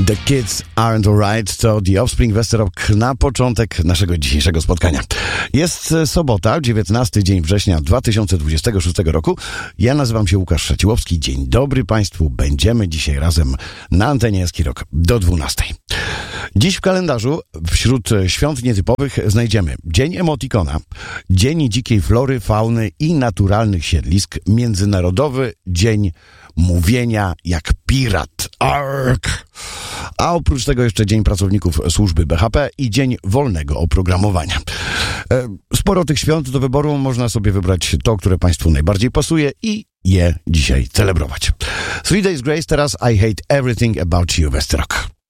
The Kids Aren't Alright to The Offspring, Westerok na początek naszego dzisiejszego spotkania. Jest sobota, 19 dzień września 2026 roku. Ja nazywam się Łukasz Szaciłowski. Dzień dobry Państwu. Będziemy dzisiaj razem na antenie Jaski Rock do 12. Dziś w kalendarzu wśród świąt nietypowych znajdziemy Dzień Emotikona, Dzień Dzikiej Flory, Fauny i Naturalnych Siedlisk, Międzynarodowy Dzień Mówienia jak Pirat. Ark! A oprócz tego jeszcze Dzień Pracowników Służby BHP i Dzień Wolnego Oprogramowania. Sporo tych świąt do wyboru, można sobie wybrać to, które Państwu najbardziej pasuje i je dzisiaj celebrować. 3 Days Grace, teraz I Hate Everything About You, Westerok.